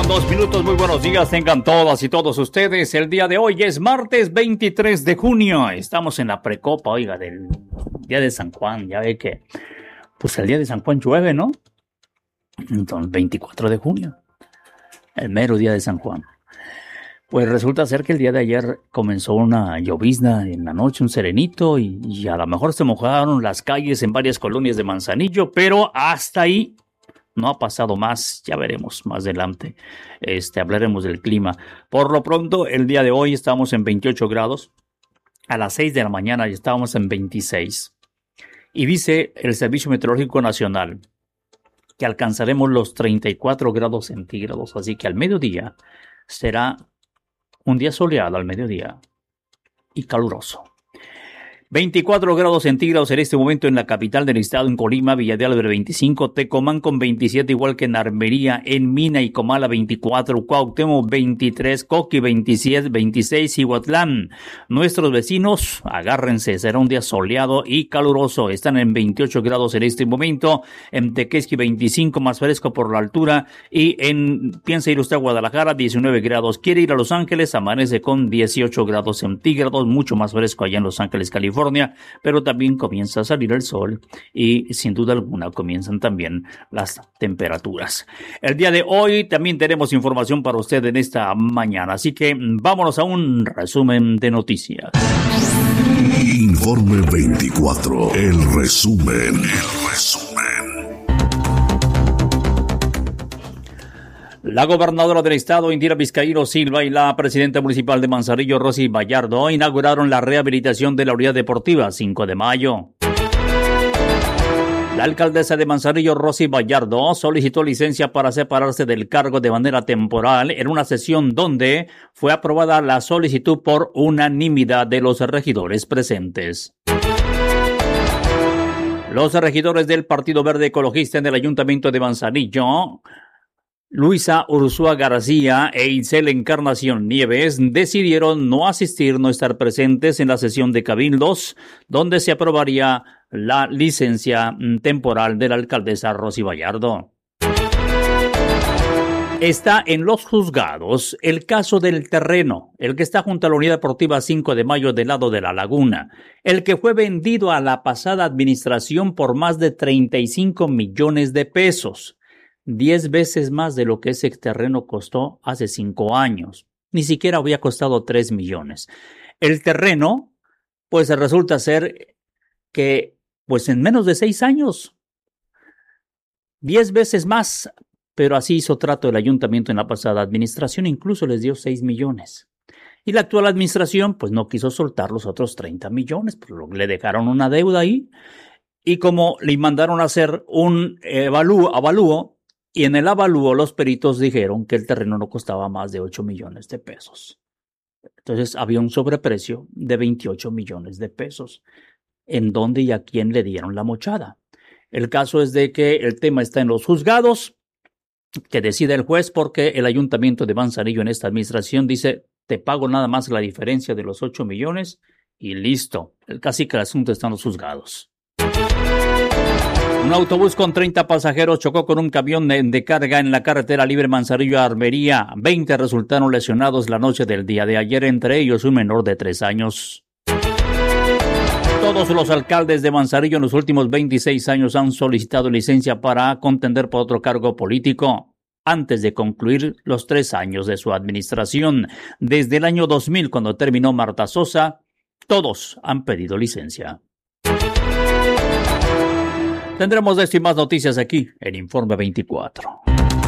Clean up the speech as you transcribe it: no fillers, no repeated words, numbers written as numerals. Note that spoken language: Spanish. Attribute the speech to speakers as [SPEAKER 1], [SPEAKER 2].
[SPEAKER 1] con 2 minutos. Muy buenos días, tengan todas y todos ustedes. El día de hoy es martes 23 de junio. Estamos en la precopa, oiga, del día de San Juan. Ya ve que, pues el día de San Juan llueve, ¿no? Entonces, 24 de junio, el mero día de San Juan. Pues resulta ser que el día de ayer comenzó una llovizna en la noche, un serenito, y a lo mejor se mojaron las calles en varias colonias de Manzanillo, pero hasta ahí no ha pasado más. Ya veremos más adelante. Hablaremos del clima. Por lo pronto, el día de hoy estamos en 28 grados. A las 6 de la mañana ya estábamos en 26. Y dice el Servicio Meteorológico Nacional que alcanzaremos los 34 grados centígrados. Así que al mediodía será un día soleado al mediodía y caluroso. 24 grados centígrados en este momento en la capital del estado, en Colima, Villa de Álvarez 25, Tecomán con 27, igual que en Armería, en Mina y Comala 24, Cuauhtémoc 23, Coqui 27, 26, Cihuatlán. Nuestros vecinos, agárrense, será un día soleado y caluroso. Están en 28 grados en este momento, en Tequesqui 25, más fresco por la altura, y piensa ir usted a Guadalajara, 19 grados. Quiere ir a Los Ángeles, amanece con 18 grados centígrados, mucho más fresco allá en Los Ángeles, California. Pero también comienza a salir el sol y sin duda alguna comienzan también las temperaturas. El día de hoy también tenemos información para usted en esta mañana, así que vámonos a un resumen de noticias.
[SPEAKER 2] Informe 24, el resumen.
[SPEAKER 1] La gobernadora del estado, Indira Vizcaíno Silva, y la presidenta municipal de Manzanillo, Rosy Vallardo, inauguraron la rehabilitación de la unidad deportiva 5 de mayo. La alcaldesa de Manzanillo, Rosy Vallardo, solicitó licencia para separarse del cargo de manera temporal en una sesión donde fue aprobada la solicitud por unanimidad de los regidores presentes. Los regidores del Partido Verde Ecologista en el Ayuntamiento de Manzanillo, Luisa Ursúa García e Itzel Encarnación Nieves, decidieron no asistir, no estar presentes en la sesión de cabildos donde se aprobaría la licencia temporal de la alcaldesa Rosy Vallardo. Está en los juzgados el caso del terreno, el que está junto a la unidad deportiva 5 de mayo del lado de la laguna, el que fue vendido a la pasada administración por más de 35 millones de pesos. 10 veces más de lo que ese terreno costó hace 5 años. Ni siquiera había costado 3 millones. El terreno, pues resulta ser que, pues en menos de 6 años, 10 veces más, pero así hizo trato el ayuntamiento en la pasada administración, incluso les dio 6 millones. Y la actual administración, pues no quiso soltar los otros 30 millones, pero le dejaron una deuda ahí. Y como le mandaron a hacer un avalúo, y en el avalúo los peritos dijeron que el terreno no costaba más de 8 millones de pesos. Entonces había un sobreprecio de 28 millones de pesos. ¿En dónde y a quién le dieron la mochada? El caso es de que el tema está en los juzgados, que decide el juez, porque el ayuntamiento de Manzanillo en esta administración dice, te pago nada más la diferencia de los 8 millones y listo. Casi que el asunto está en los juzgados. Un autobús con 30 pasajeros chocó con un camión de carga en la carretera libre Manzanillo a Armería. 20 resultaron lesionados la noche del día de ayer, entre ellos un menor de 3 años. Todos los alcaldes de Manzanillo en los últimos 26 años han solicitado licencia para contender por otro cargo político antes de concluir los 3 años de su administración. Desde el año 2000, cuando terminó Marta Sosa, todos han pedido licencia. Tendremos de esto y más noticias aquí en Informe 24.